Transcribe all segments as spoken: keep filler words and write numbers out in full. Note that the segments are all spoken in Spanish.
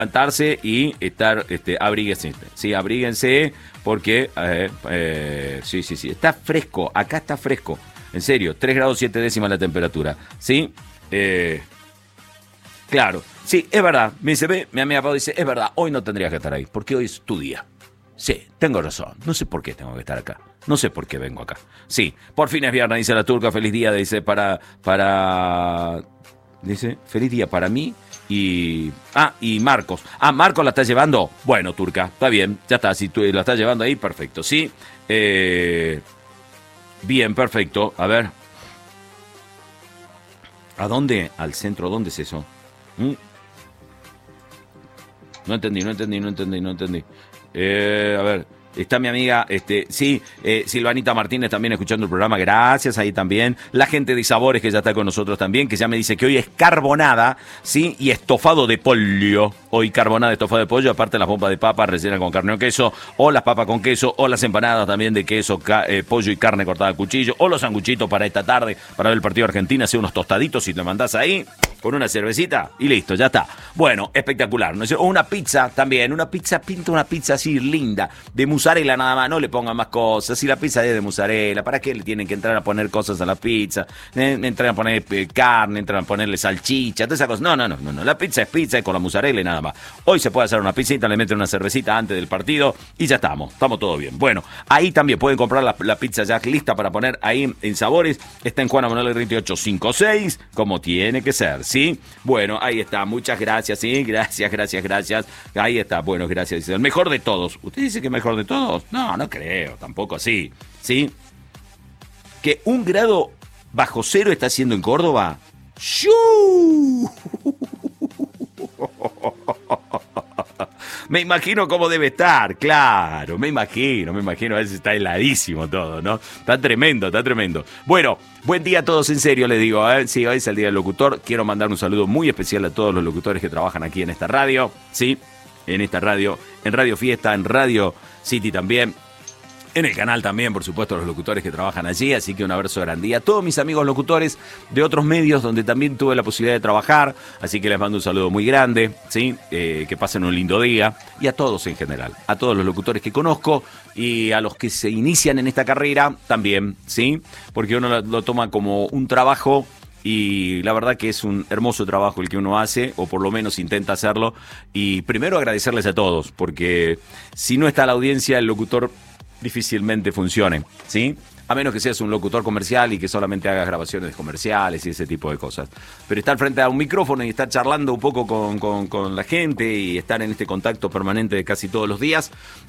levantarse y estar, este, abríguense, sí, abríguense, porque, eh, eh, sí, sí, sí, está fresco, acá está fresco, en serio, tres grados siete décimas la temperatura, ¿sí? Eh, claro, sí, es verdad, me dice, ve, mi amiga Pau dice, es verdad, hoy no tendrías que estar ahí, porque hoy es tu día. Sí, tengo razón, no sé por qué tengo que estar acá, no sé por qué vengo acá. Sí, por fin es viernes, dice la turca, feliz día, dice, para, para, dice, feliz día para mí. Y, ah, y Marcos. Ah, Marcos la está llevando. Bueno, turca, está bien, ya está. Si tú la estás llevando ahí, perfecto. Sí. Eh, bien, perfecto. A ver. ¿A dónde? Al centro. ¿Dónde es eso? ¿Mm? No entendí, no entendí, no entendí, no entendí. Eh, a ver. Está mi amiga, este, sí, eh, Silvanita Martínez también escuchando el programa, gracias, ahí también. La gente de Sabores que ya está con nosotros también, que ya me dice que hoy es carbonada, sí, y estofado de pollo. Hoy carbonada, estofado de pollo, aparte las bombas de papa rellena con carne o queso, o las papas con queso, o las empanadas también de queso, ca- eh, pollo y carne cortada a cuchillo, o los sanguchitos para esta tarde, para ver el partido de Argentina, hacer unos tostaditos y te mandás ahí con una cervecita y listo, ya está. Bueno, espectacular, ¿no es cierto? O una pizza también, una pizza, pinta una pizza así linda, de mozzarella nada más, no le pongan más cosas. Si la pizza es de mozzarella, ¿para qué le tienen que entrar a poner cosas a la pizza? Eh, entran a poner eh, carne, entran a ponerle salchicha, todas esas cosas. No, no, no, no, no. La pizza es pizza, es con la mozzarella y nada más. Hoy se puede hacer una pizzita, le meten una cervecita antes del partido y ya estamos, estamos todo bien. Bueno, ahí también pueden comprar la, la pizza ya lista para poner ahí en Sabores. Está en Juana Manuel veintiocho cincuenta y seis, como tiene que ser, ¿sí? Bueno, ahí está, muchas gracias, ¿sí? Gracias, gracias, gracias. Ahí está, bueno, gracias. El mejor de todos. ¿Usted dice que el mejor de todos? No, no creo, tampoco así, ¿sí? Que un grado bajo cero está haciendo en Córdoba. ¡Shuu! Me imagino cómo debe estar, claro, me imagino, me imagino, a veces está heladísimo todo, ¿no? Está tremendo, está tremendo. Bueno, buen día a todos, en serio les digo, ¿eh? Sí, hoy es el día del locutor, quiero mandar un saludo muy especial a todos los locutores que trabajan aquí en esta radio, ¿sí? En esta radio, en Radio Fiesta, en Radio City también. En el canal también, por supuesto, los locutores que trabajan allí, así que un abrazo grande. Y a todos mis amigos locutores de otros medios donde también tuve la posibilidad de trabajar, así que les mando un saludo muy grande, ¿sí? Eh, que pasen un lindo día. Y a todos en general, a todos los locutores que conozco y a los que se inician en esta carrera también, ¿sí? Porque uno lo, lo toma como un trabajo y la verdad que es un hermoso trabajo el que uno hace, o por lo menos intenta hacerlo. Y primero agradecerles a todos, porque si no está la audiencia, el locutor difícilmente funcione, ¿sí? A menos que seas un locutor comercial y que solamente hagas grabaciones comerciales y ese tipo de cosas. Pero estar frente a un micrófono y estar charlando un poco con, con, con la gente y estar en este contacto permanente de casi todos los días,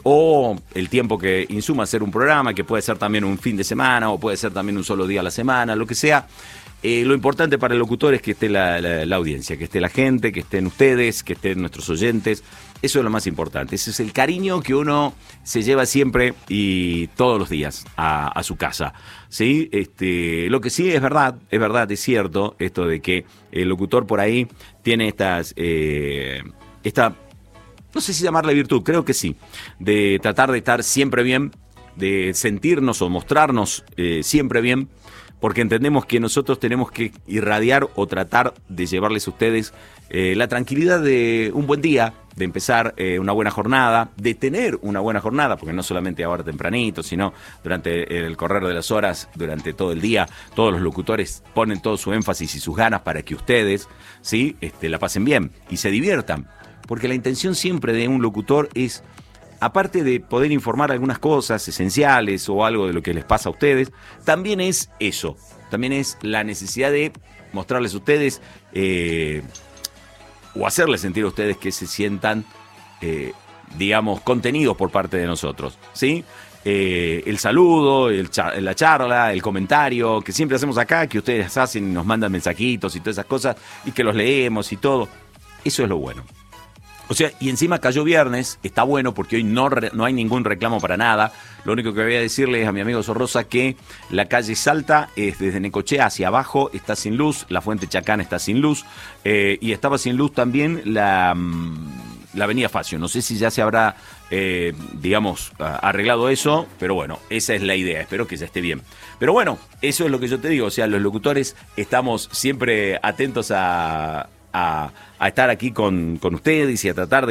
o el tiempo que insuma hacer un programa, que puede ser también un fin de semana, o puede ser también un solo día a la semana, lo que sea. Eh, lo importante para el locutor es que esté la, la, la audiencia, que esté la gente, que estén ustedes, que estén nuestros oyentes. Eso es lo más importante. Ese es el cariño que uno se lleva siempre y todos los días a, a su casa, ¿sí? Este, lo que sí es verdad, es verdad, es cierto, esto de que el locutor por ahí tiene estas, eh, esta, no sé si llamarle virtud, creo que sí, de tratar de estar siempre bien, de sentirnos o mostrarnos eh, siempre bien, porque entendemos que nosotros tenemos que irradiar o tratar de llevarles a ustedes eh, la tranquilidad de un buen día, de empezar eh, una buena jornada, de tener una buena jornada, porque no solamente ahora tempranito, sino durante el correr de las horas, durante todo el día, todos los locutores ponen todo su énfasis y sus ganas para que ustedes, ¿sí? este, la pasen bien y se diviertan, porque la intención siempre de un locutor es, aparte de poder informar algunas cosas esenciales o algo de lo que les pasa a ustedes, también es eso, también es la necesidad de mostrarles a ustedes eh, o hacerles sentir a ustedes que se sientan, eh, digamos, contenidos por parte de nosotros, ¿sí? Eh, el saludo, el char- la charla, el comentario que siempre hacemos acá, que ustedes hacen y nos mandan mensajitos y todas esas cosas y que los leemos y todo, eso es lo bueno. O sea, y encima cayó viernes, está bueno porque hoy no, re, no hay ningún reclamo para nada. Lo único que voy a decirle es a mi amigo Sorrosa que la calle Salta es desde Necochea hacia abajo, está sin luz, la Fuente Chacán está sin luz, eh, y estaba sin luz también la, la avenida Facio. No sé si ya se habrá, eh, digamos, arreglado eso, pero bueno, esa es la idea, espero que ya esté bien. Pero bueno, eso es lo que yo te digo, o sea, los locutores estamos siempre atentos a... a, a estar aquí con, con ustedes y a tratar de